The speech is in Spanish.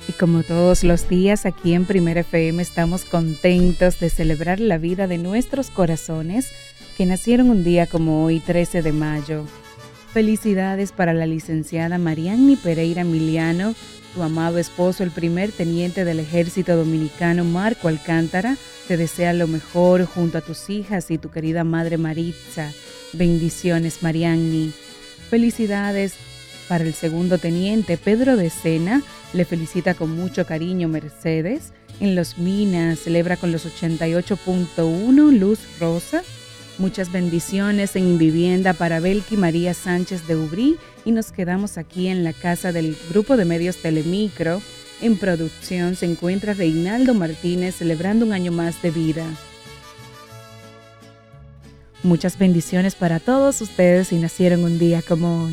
Y como todos los días aquí en Primer FM estamos contentos de celebrar la vida de nuestros corazones que nacieron un día como hoy, 13 de mayo. Felicidades para la licenciada Marianny Pereira Emiliano, tu amado esposo, el primer teniente del Ejército Dominicano, Marco Alcántara. Te desea lo mejor junto a tus hijas y tu querida madre Maritza. Bendiciones, Marianny. Felicidades para el segundo teniente Pedro de Sena. Le felicita con mucho cariño Mercedes. En Los Minas celebra con los 88.1 Luz Rosa. Muchas bendiciones en Vivienda para Belki María Sánchez de Ubrí. Y nos quedamos aquí en la casa del grupo de medios Telemicro. En producción se encuentra Reinaldo Martínez celebrando un año más de vida. Muchas bendiciones para todos ustedes si nacieron un día como hoy.